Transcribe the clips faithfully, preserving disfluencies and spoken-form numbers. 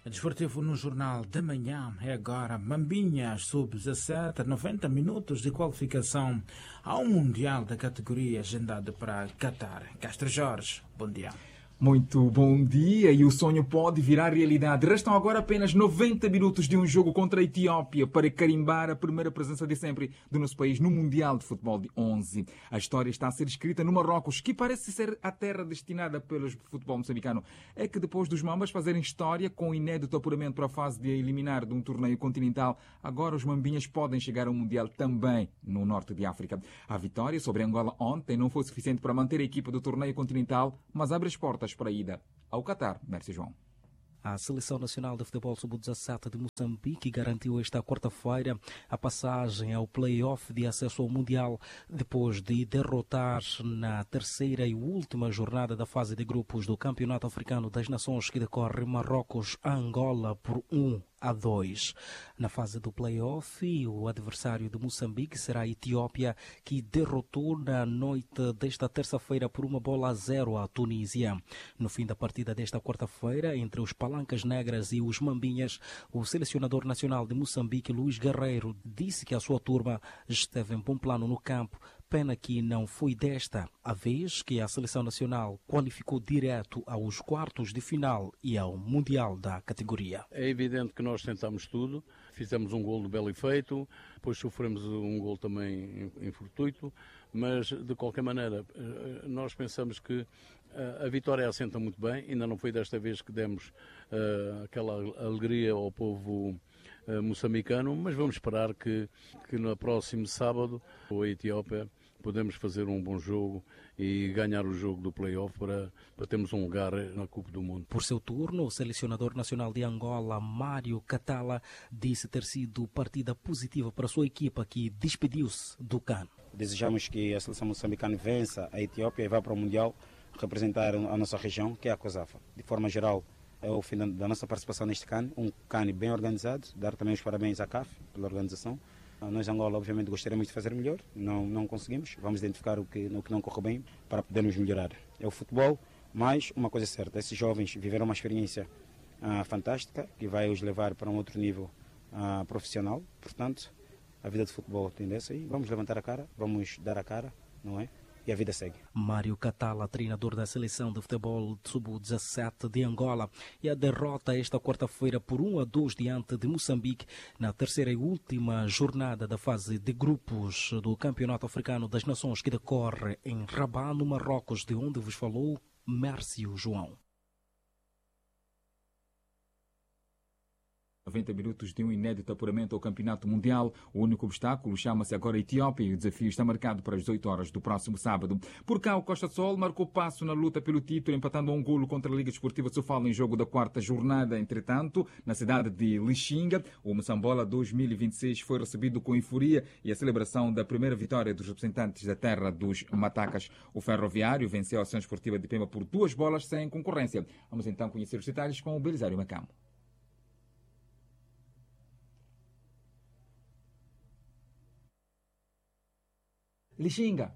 Desportivo no Jornal da Manhã é agora Mambinhas sub dezassete, noventa minutos de qualificação ao Mundial da categoria agendado para Qatar. Castro Jorge, bom dia. Muito bom dia, e o sonho pode virar realidade. Restam agora apenas noventa minutos de um jogo contra a Etiópia para carimbar a primeira presença de sempre do nosso país no Mundial de Futebol de onze. A história está a ser escrita no Marrocos, que parece ser a terra destinada pelo futebol moçambicano. É que depois dos Mambas fazerem história com o inédito apuramento para a fase de eliminar de um torneio continental, agora os Mambinhas podem chegar ao Mundial também no norte de África. A vitória sobre Angola ontem não foi suficiente para manter a equipa do torneio continental, mas abre as portas para a ida ao Qatar. Merci, João. A Seleção Nacional de Futebol sub dezassete de Moçambique garantiu esta quarta-feira a passagem ao play-off de acesso ao Mundial depois de derrotar na terceira e última jornada da fase de grupos do Campeonato Africano das Nações que decorre em Marrocos a Angola por um a dois. Na fase do play-off, o adversário de Moçambique será a Etiópia, que derrotou na noite desta terça-feira por uma bola a zero a Tunísia. No fim da partida desta quarta-feira, entre os Palancas Negras e os Mambinhas, o selecionador nacional de Moçambique, Luís Guerreiro, disse que a sua turma esteve em bom plano no campo. Pena que não foi desta a vez que a seleção nacional qualificou direto aos quartos de final e ao Mundial da categoria. É evidente que nós tentamos tudo, fizemos um gol de belo efeito, depois sofremos um gol também em fortuito, mas de qualquer maneira nós pensamos que a vitória assenta muito bem. Ainda não foi desta vez que demos uh, aquela alegria ao povo uh, moçambicano, mas vamos esperar que, que no próximo sábado a Etiópia podemos fazer um bom jogo e ganhar o jogo do play-off para, para termos um lugar na Copa do Mundo. Por seu turno, o selecionador nacional de Angola, Mário Catala, disse ter sido partida positiva para a sua equipa, que despediu-se do C A N. Desejamos que a seleção moçambicana vença a Etiópia e vá para o Mundial representar a nossa região, que é a COSAFA. De forma geral, é o fim da nossa participação neste C A N, um C A N bem organizado. Dar também os parabéns à C A F pela organização. Nós, Angola, obviamente gostaríamos de fazer melhor, não, não conseguimos. Vamos identificar o que, o que não corre bem para podermos melhorar. É o futebol, mas uma coisa é certa, esses jovens viveram uma experiência ah, fantástica, que vai os levar para um outro nível ah, profissional. Portanto, a vida de futebol tem dessa e vamos levantar a cara, vamos dar a cara, não é? E a vida segue. Mário Catala, treinador da seleção de futebol sub dezassete de Angola, e a derrota esta quarta-feira por um a dois diante de Moçambique na terceira e última jornada da fase de grupos do Campeonato Africano das Nações que decorre em Rabat, no Marrocos, de onde vos falou Mércio João. noventa minutos de um inédito apuramento ao Campeonato Mundial. O único obstáculo chama-se agora Etiópia e o desafio está marcado para as dezoito horas do próximo sábado. Por cá, o Costa Sol marcou passo na luta pelo título, empatando a um golo contra a Liga Desportiva Sofala em jogo da quarta jornada. Entretanto, na cidade de Lixinga, o Moçambola dois mil e vinte e seis foi recebido com euforia e a celebração da primeira vitória dos representantes da terra dos Matacas. O Ferroviário venceu a Ação Esportiva de Pemba por duas bolas sem concorrência. Vamos então conhecer os detalhes com o Belisário Macamo. Lixinga.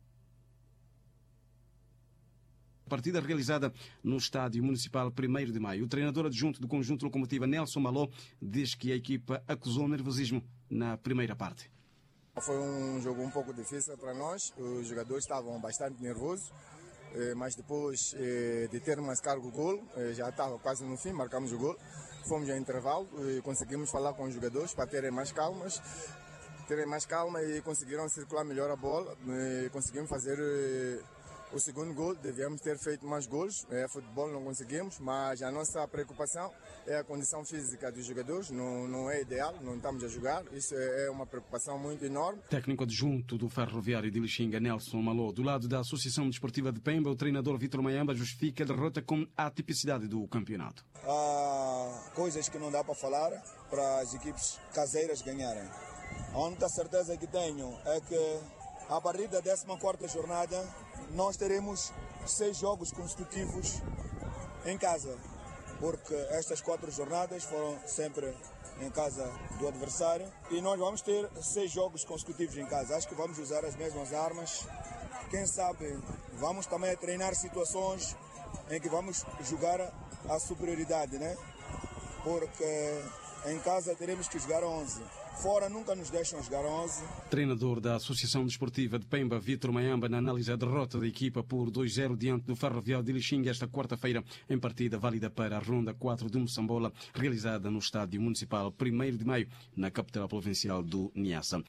Partida realizada no Estádio Municipal primeiro de maio. O treinador adjunto do conjunto Locomotiva, Nelson Malô, diz que a equipa acusou nervosismo na primeira parte. Foi um jogo um pouco difícil para nós, os jogadores estavam bastante nervosos, mas depois de ter marcado o gol, já estava quase no fim, marcamos o gol, fomos ao intervalo e conseguimos falar com os jogadores para terem mais calmas. terem mais calma e conseguiram circular melhor a bola. E conseguimos fazer o segundo gol, devíamos ter feito mais gols. É, futebol não conseguimos, mas a nossa preocupação é a condição física dos jogadores. Não, não é ideal, não estamos a jogar. Isso é uma preocupação muito enorme. Técnico adjunto do Ferroviário de Lixinga, Nelson Malô. Do lado da Associação Desportiva de Pemba, o treinador Vítor Mayamba justifica a derrota com a atipicidade do campeonato. Há coisas que não dá para falar para as equipes caseiras ganharem. A única certeza que tenho é que a partir da décima quarta jornada nós teremos seis jogos consecutivos em casa, porque estas quatro jornadas foram sempre em casa do adversário e nós vamos ter seis jogos consecutivos em casa. Acho que vamos usar as mesmas armas. Quem sabe vamos também treinar situações em que vamos jogar a superioridade, né? porque em casa teremos que jogar onze. Fora nunca nos deixam jogar onze. Treinador da Associação Desportiva de Pemba, Vítor Mayamba, analisa a derrota da equipa por dois a zero diante do Ferroviário de Lixinga esta quarta-feira, em partida válida para a Ronda quatro de Moçambola, realizada no Estádio Municipal primeiro de maio, na capital provincial do Niassa.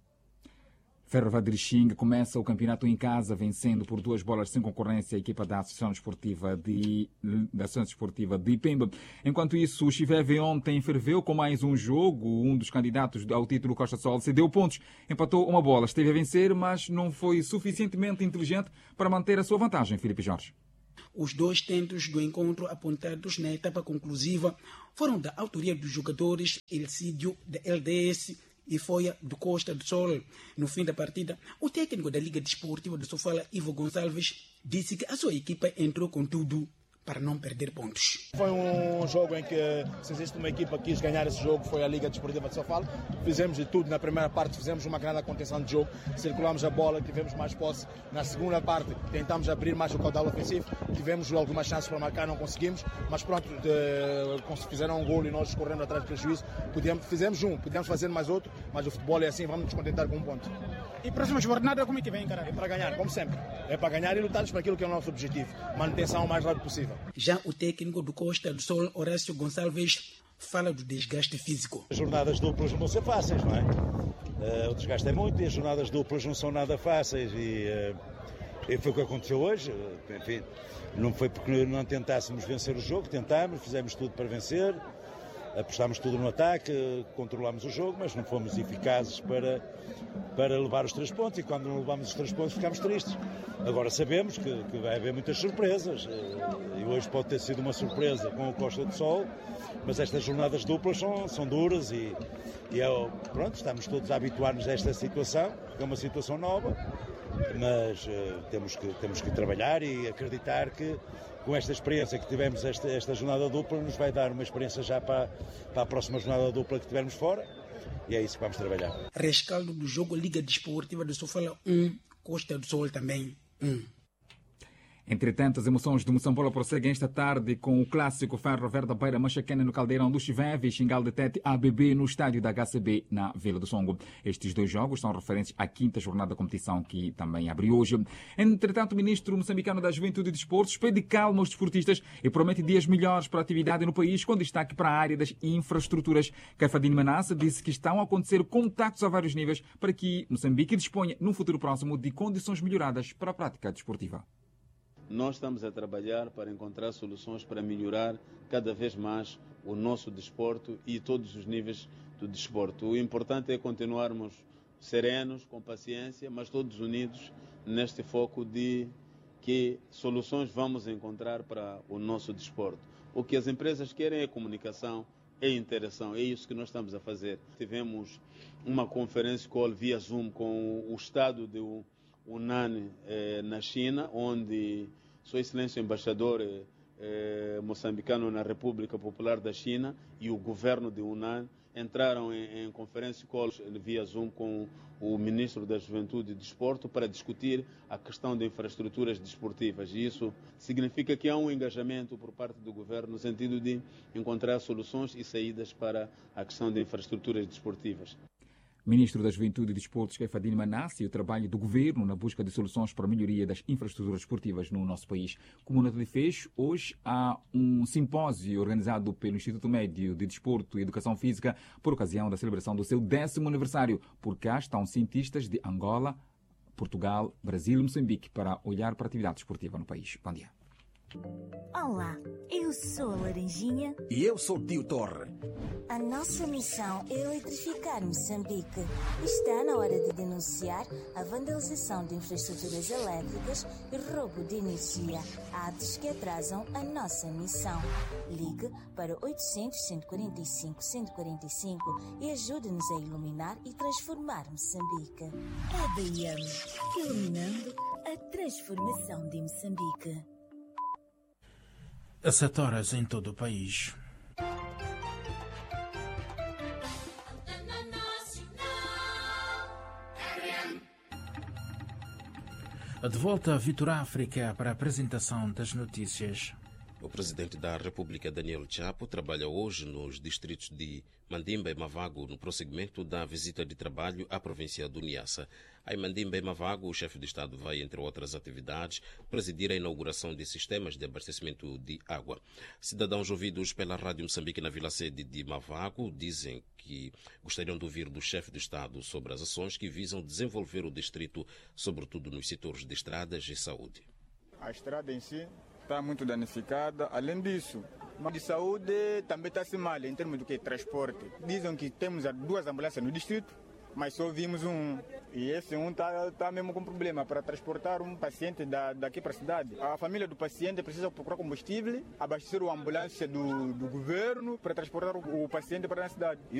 Ferroviário de Lixinga começa o campeonato em casa, vencendo por duas bolas sem concorrência a equipa da Associação Desportiva de, da Associação Desportiva de Pemba. Enquanto isso, o Chiveve ontem ferveu com mais um jogo. Um dos candidatos ao título Costa Sol cedeu pontos, empatou uma bola, esteve a vencer, mas não foi suficientemente inteligente para manter a sua vantagem, Filipe Jorge. Os dois tentos do encontro apontados na etapa conclusiva foram da autoria dos jogadores Elcídio, da L D S, e Foia do Costa do Sol. No fim da partida, o técnico da Liga Desportiva de Sofala, Ivo Gonçalves, disse que a sua equipa entrou com tudo para não perder pontos. Foi um jogo em que, se existe uma equipa que quis ganhar esse jogo, foi a Liga Desportiva de Sofala. Fizemos de tudo na primeira parte, fizemos uma grande contenção de jogo, circulamos a bola, tivemos mais posse. Na segunda parte, tentamos abrir mais o caudal ofensivo, tivemos algumas chances para marcar, não conseguimos, mas pronto, de, fizeram um golo e nós correndo atrás do prejuízo. Podíamos, fizemos um, podíamos fazer mais outro, mas o futebol é assim, vamos nos contentar com um ponto. E próxima jornada, como é que vem encarar? É para ganhar, como sempre. É para ganhar e lutarmos para aquilo que é o nosso objetivo, manutenção o mais rápido possível. Já o técnico do Costa do Sol, Horácio Gonçalves, fala do desgaste físico. As jornadas duplas não vão ser fáceis, não é? Uh, o desgaste é muito e as jornadas duplas não são nada fáceis e, uh, e foi o que aconteceu hoje. Uh, enfim, não foi porque não tentássemos vencer o jogo, tentámos, fizemos tudo para vencer, apostámos tudo no ataque, controlámos o jogo, mas não fomos eficazes para, para levar os três pontos e quando não levamos os três pontos ficámos tristes. Agora sabemos que, que vai haver muitas surpresas e hoje pode ter sido uma surpresa com o Costa do Sol, mas estas jornadas duplas são, são duras e, e é, pronto, estamos todos a habituar-nos a esta situação, que é uma situação nova, mas uh, temos, que, temos que trabalhar e acreditar que com esta experiência que tivemos esta, esta jornada dupla nos vai dar uma experiência já para, para a próxima jornada dupla que tivermos fora e é isso que vamos trabalhar. Rescaldo do jogo Liga Desportiva de Sofala um, Costa do Sol também um. Entretanto, as emoções de Moçambola prosseguem esta tarde com o clássico Ferro Verde Beira Machaquena no Caldeirão do Chiveve e Xingal de Tete A B B no estádio da H C B na Vila do Songo. Estes dois jogos são referentes à quinta jornada da competição que também abre hoje. Entretanto, o ministro moçambicano da Juventude e Desportos pede calma aos desportistas e promete dias melhores para a atividade no país, com destaque para a área das infraestruturas. Caifadine Manassa disse que estão a acontecer contactos a vários níveis para que Moçambique disponha, num futuro próximo, de condições melhoradas para a prática desportiva. Nós estamos a trabalhar para encontrar soluções para melhorar cada vez mais o nosso desporto e todos os níveis do desporto. O importante é continuarmos serenos, com paciência, mas todos unidos neste foco de que soluções vamos encontrar para o nosso desporto. O que as empresas querem é comunicação, é interação, é isso que nós estamos a fazer. Tivemos uma conferência call via Zoom com o estado do Hunan eh, na China, onde Sua Excelência o Embaixador eh, eh, moçambicano na República Popular da China e o governo de Hunan entraram em, em conferência call via Zoom com o Ministro da Juventude e Desporto para discutir a questão de infraestruturas desportivas. E isso significa que há um engajamento por parte do governo no sentido de encontrar soluções e saídas para a questão de infraestruturas desportivas. Ministro da Juventude e Desportos, Caifadine Manassa, e o trabalho do governo na busca de soluções para a melhoria das infraestruturas esportivas no nosso país. Como Natal fez, hoje há um simpósio organizado pelo Instituto Médio de Desporto e Educação Física por ocasião da celebração do seu décimo aniversário. Por cá estão cientistas de Angola, Portugal, Brasil e Moçambique para olhar para a atividade esportiva no país. Bom dia. Olá, eu sou a Laranjinha. E eu sou o Tio Torre. A nossa missão é eletrificar Moçambique. Está na hora de denunciar a vandalização de infraestruturas elétricas e roubo de energia, atos que atrasam a nossa missão. Ligue para oitocentos, cento e quarenta e cinco, cento e quarenta e cinco e ajude-nos a iluminar e transformar Moçambique. A B M, iluminando a transformação de Moçambique. A sete horas em todo o país. De volta a Vitor África para a apresentação das notícias. O presidente da República, Daniel Chapo, trabalha hoje nos distritos de Mandimba e Mavago no prosseguimento da visita de trabalho à província do Niassa. Em Mandimba e Mavago, o chefe de Estado vai, entre outras atividades, presidir a inauguração de sistemas de abastecimento de água. Cidadãos ouvidos pela Rádio Moçambique na vila-sede de Mavago dizem que gostariam de ouvir do chefe de Estado sobre as ações que visam desenvolver o distrito, sobretudo nos setores de estradas e saúde. A estrada em si está muito danificada. Além disso, de saúde também está-se mal em termos do que transporte. Dizem que temos duas ambulâncias no distrito, mas só vimos um. E esse um está tá mesmo com problema para transportar um paciente da, daqui para a cidade. A família do paciente precisa procurar combustível, abastecer a ambulância do, do governo para transportar o, o paciente para a cidade. Isso